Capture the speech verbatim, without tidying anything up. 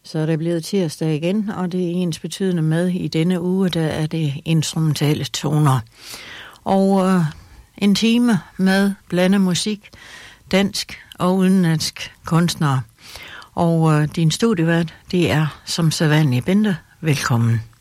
Så er det blevet tirsdag igen, og det er ens betydende med i denne uge, der er det instrumentale toner. Og øh, en time med blandet musik, dansk og udenlandsk kunstnere. Og øh, din studievært, det er som sædvanlig Bente. Velkommen.